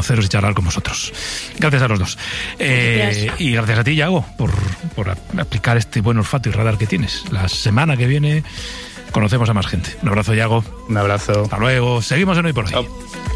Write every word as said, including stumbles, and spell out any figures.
conoceros y charlar con vosotros. Gracias a los dos. Eh, y gracias a ti, Yago, por, por aplicar este buen olfato y radar que tienes. La semana que viene conocemos a más gente. Un abrazo, Yago. Un abrazo. Hasta luego. Seguimos en Hoy por Hoy. Chao.